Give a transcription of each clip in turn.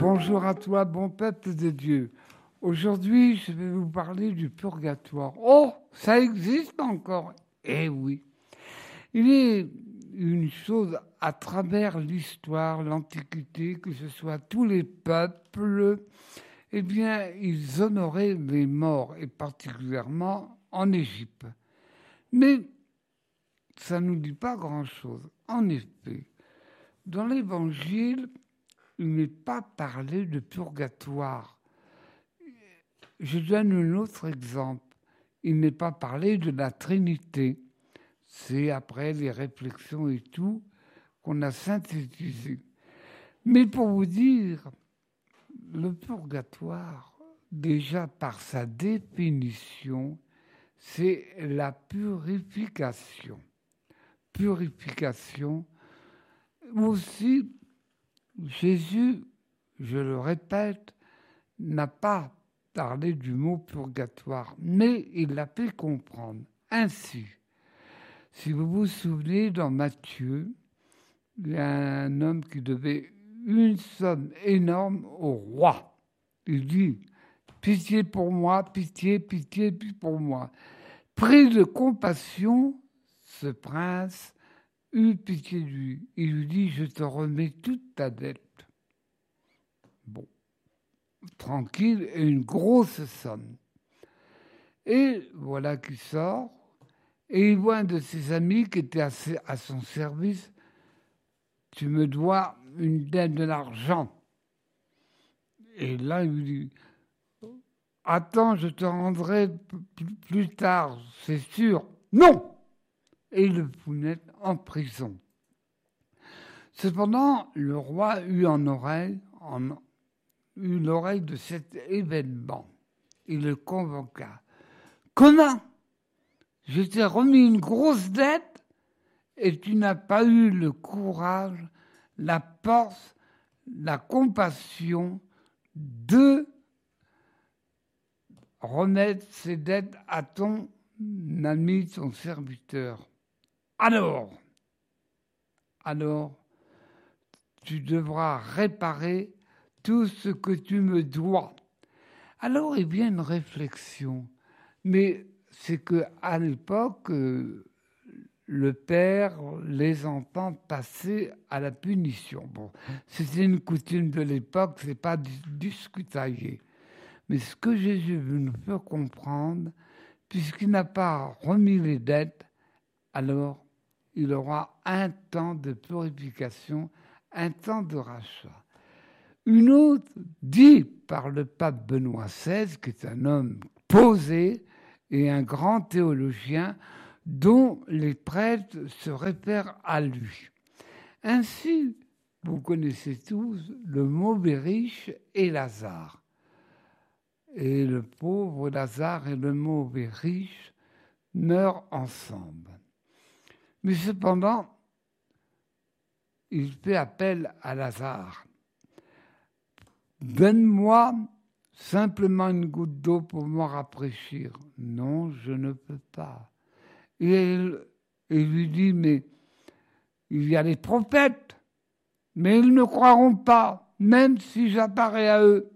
Bonjour à toi, bon peuple de Dieu. Aujourd'hui, je vais vous parler du purgatoire. Oh, ça existe encore. Eh oui. Il est une chose à travers l'histoire, l'Antiquité, que ce soit tous les peuples, eh bien, ils honoraient les morts, et particulièrement en Égypte. Mais ça ne nous dit pas grand-chose. En effet, dans l'Évangile, il n'est pas parlé de purgatoire. Je donne un autre exemple. Il n'est pas parlé de la Trinité. C'est après les réflexions et tout qu'on a synthétisé. Mais pour vous dire, le purgatoire, déjà par sa définition, c'est la purification. Purification. Aussi, Jésus, je le répète, n'a pas parlé du mot purgatoire, mais il l'a fait comprendre. Ainsi, si vous vous souvenez, dans Matthieu, il y a un homme qui devait une somme énorme au roi. Il dit, pitié pour moi, pitié, pitié pour moi. Pris de compassion, ce prince eut pitié de lui. Il lui dit, je te remets toute ta dette. Bon, tranquille, et une grosse somme. Et voilà qu'il sort, et il voit un de ses amis qui était à son service. Tu me dois une dette de l'argent. Et là, il lui dit, attends, je te rendrai plus tard, c'est sûr. Non! Et il le fout en prison. Cependant, le roi eut l'oreille de cet événement. Il le convoqua. Comment? Je t'ai remis une grosse dette et tu n'as pas eu le courage, la force, la compassion de remettre ces dettes à ton ami, ton serviteur. Alors, tu devras réparer tout ce que tu me dois. Alors, il vient une réflexion. Mais c'est qu'à l'époque, le père, les enfants passaient à la punition. Bon, c'était une coutume de l'époque, c'est pas discutaillé. Mais ce que Jésus veut nous faire comprendre, puisqu'il n'a pas remis les dettes, alors il aura un temps de purification, un temps de rachat. Une autre, dit par le pape Benoît XVI, qui est un homme posé et un grand théologien, dont les prêtres se réfèrent à lui. Ainsi, vous connaissez tous le mauvais riche et Lazare. Et le pauvre Lazare et le mauvais riche meurent ensemble. Mais cependant, il fait appel à Lazare. Donne-moi simplement une goutte d'eau pour me rafraîchir. Non, je ne peux pas. Et il lui dit, mais il y a les prophètes, mais ils ne croiront pas, même si j'apparais à eux.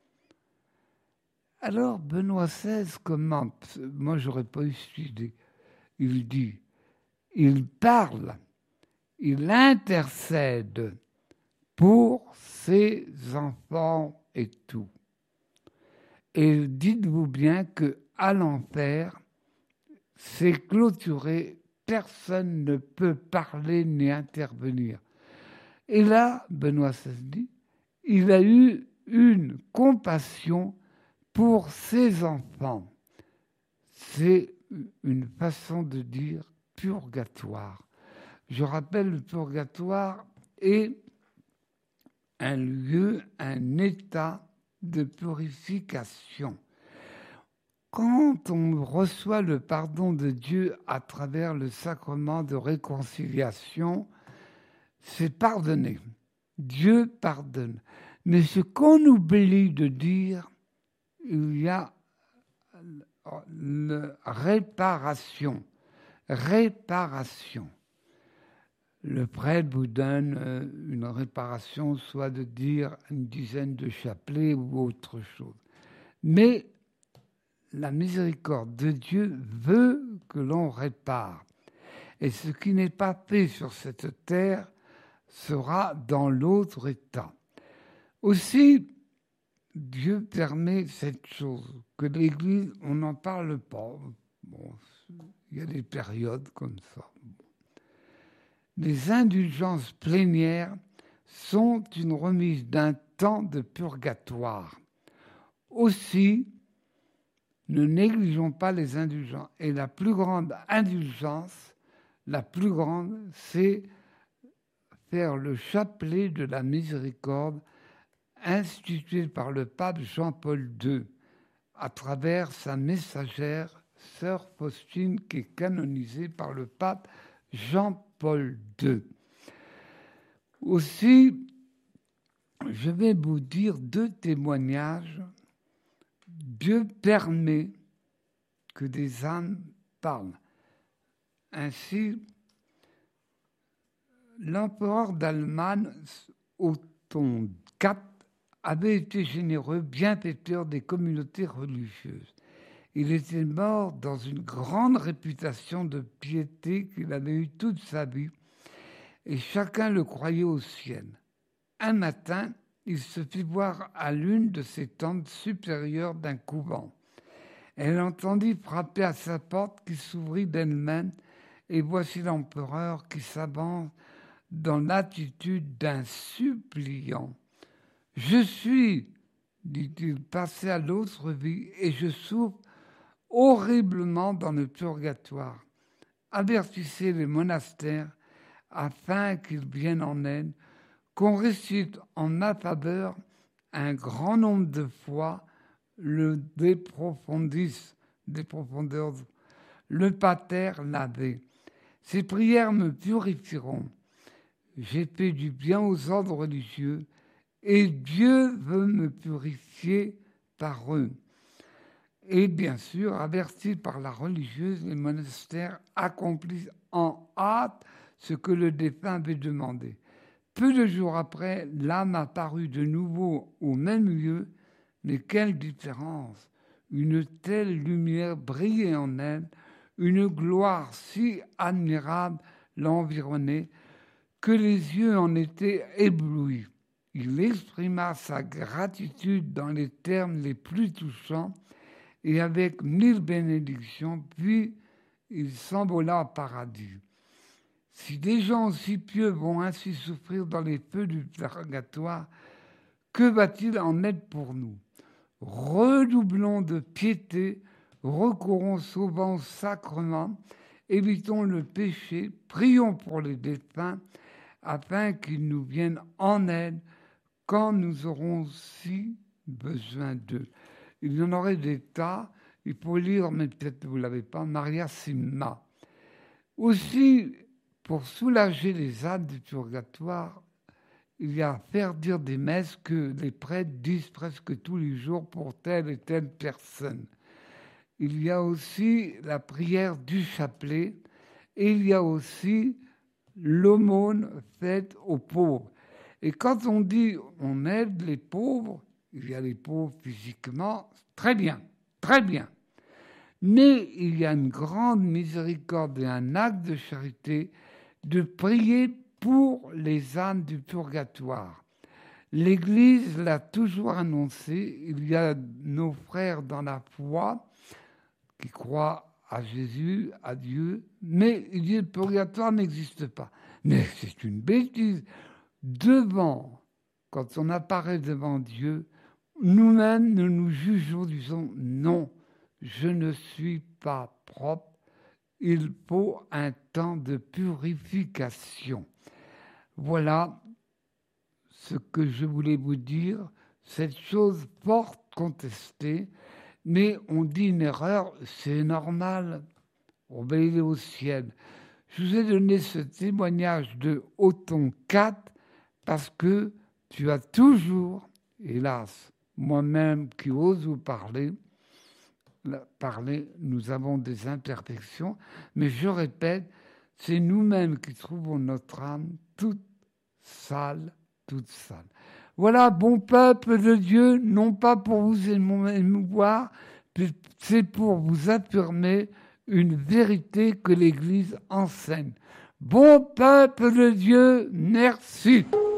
Alors Benoît XVI commente, moi j'aurais pas eu cette idée, il dit, il parle, il intercède pour ses enfants et tout. Et dites-vous bien qu'à l'enfer, c'est clôturé, personne ne peut parler ni intervenir. Et là, Benoît XVI dit, il a eu une compassion pour ses enfants. C'est une façon de dire purgatoire. Je rappelle, le purgatoire est un lieu, un état de purification. Quand on reçoit le pardon de Dieu à travers le sacrement de réconciliation, c'est pardonné. Dieu pardonne. Mais ce qu'on oublie de dire, il y a la réparation. Réparation. le prêtre vous donne une réparation, soit de dire une dizaine de chapelets ou autre chose. Mais la miséricorde de Dieu veut que l'on répare. Et ce qui n'est pas fait sur cette terre sera dans l'autre état. Aussi, Dieu permet cette chose, que l'Église, on n'en parle pas. Bon, il y a des périodes comme ça. Les indulgences plénières sont une remise d'un temps de purgatoire. Aussi, ne négligeons pas les indulgences. Et la plus grande indulgence, la plus grande, c'est faire le chapelet de la miséricorde institué par le pape Jean-Paul II à travers sa messagère, sœur Faustine, qui est canonisée par le pape Jean-Paul II. Aussi, je vais vous dire 2 témoignages. Dieu permet que des âmes parlent. Ainsi, l'empereur d'Allemagne, Otton IV, avait été généreux, bienfaiteur des communautés religieuses. Il était mort dans une grande réputation de piété qu'il avait eue toute sa vie, et chacun le croyait au ciel. Un matin, il se fit voir à l'une de ses tentes supérieures d'un couvent. Elle entendit frapper à sa porte qui s'ouvrit d'elle-même, et voici l'empereur qui s'avance dans l'attitude d'un suppliant. « Je suis, dit-il, passé à l'autre vie et je souffre horriblement dans le purgatoire. Avertissez les monastères afin qu'ils viennent en aide, qu'on récite en ma faveur un grand nombre de fois le De Profundis, des profondeurs, le Pater lavé. Ces prières me purifieront. J'ai fait du bien aux ordres religieux et Dieu veut me purifier par eux. » Et bien sûr, avertis par la religieuse, les monastères accomplissent en hâte ce que le défunt avait demandé. Peu de jours après, l'âme apparut de nouveau au même lieu, mais quelle différence! Une telle lumière brillait en elle, une gloire si admirable l'environnait, que les yeux en étaient éblouis. Il exprima sa gratitude dans les termes les plus touchants et avec 1000 bénédictions, puis il s'envola au paradis. Si des gens aussi pieux vont ainsi souffrir dans les feux du purgatoire, que va-t-il en être pour nous? Redoublons de piété, recourons souvent au sacrement, évitons le péché, prions pour les défunts, afin qu'ils nous viennent en aide quand nous aurons si besoin d'eux. Il y en aurait des tas, il faut lire, mais peut-être vous ne l'avez pas, Maria Simma. Aussi, pour soulager les âmes du purgatoire, il y a à faire dire des messes que les prêtres disent presque tous les jours pour telle et telle personne. Il y a aussi la prière du chapelet et il y a aussi l'aumône faite aux pauvres. Et quand on dit on aide les pauvres, il y a les pauvres physiquement, très bien, très bien. Mais il y a une grande miséricorde et un acte de charité de prier pour les âmes du purgatoire. L'Église l'a toujours annoncé, il y a nos frères dans la foi qui croient à Jésus, à Dieu, mais il dit le purgatoire n'existe pas. Mais c'est une bêtise. Quand on apparaît devant Dieu, nous-mêmes nous nous jugeons, disons non, je ne suis pas propre, il faut un temps de purification. Voilà ce que je voulais vous dire, cette chose fort contestée, mais on dit une erreur, c'est normal, on va aller au ciel. Je vous ai donné ce témoignage de Otton IV parce que tu as toujours, hélas, moi-même qui ose vous parler, nous avons des imperfections, mais je répète, c'est nous-mêmes qui trouvons notre âme toute sale, toute sale. Voilà, bon peuple de Dieu, non pas pour vous émouvoir, c'est pour vous affirmer une vérité que l'Église enseigne. Bon peuple de Dieu, merci.